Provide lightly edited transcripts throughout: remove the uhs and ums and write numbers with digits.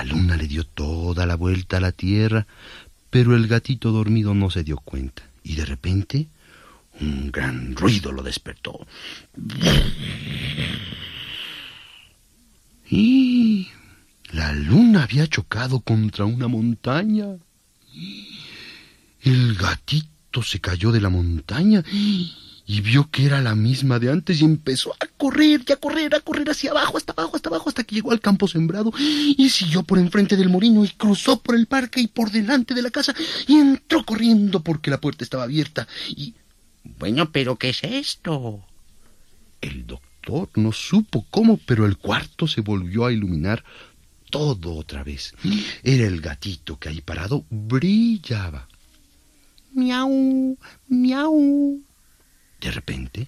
La luna le dio toda la vuelta a la tierra, pero el gatito dormido no se dio cuenta, y de repente un gran ruido lo despertó. Y la luna había chocado contra una montaña. El gatito se cayó de la montaña y vio que era la misma de antes y empezó a correr hacia abajo, hasta que llegó al campo sembrado y siguió por enfrente del molino y cruzó por el parque y por delante de la casa y entró corriendo porque la puerta estaba abierta y... Bueno, ¿pero qué es esto? El doctor no supo cómo, pero el cuarto se volvió a iluminar todo otra vez. Era el gatito que ahí parado brillaba. Miau, miau. De repente,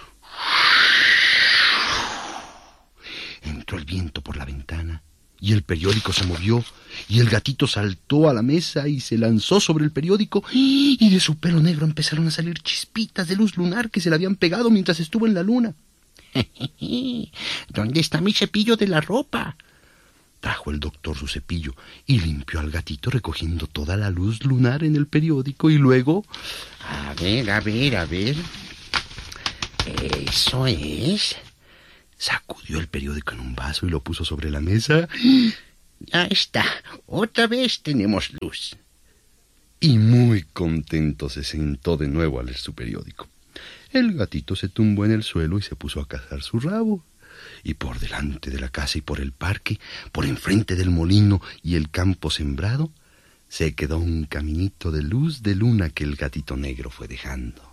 entró el viento por la ventana y el periódico se movió y el gatito saltó a la mesa y se lanzó sobre el periódico y de su pelo negro empezaron a salir chispitas de luz lunar que se le habían pegado mientras estuvo en la luna. ¿Dónde está mi cepillo de la ropa? Trajo el doctor su cepillo y limpió al gatito recogiendo toda la luz lunar en el periódico y luego... A ver... ¿Eso es? Sacudió el periódico en un vaso y lo puso sobre la mesa. Ya está, otra vez tenemos luz. Y muy contento se sentó de nuevo a leer su periódico. El gatito se tumbó en el suelo y se puso a cazar su rabo. Y por delante de la casa y por el parque, por enfrente del molino y el campo sembrado, se quedó un caminito de luz de luna que el gatito negro fue dejando.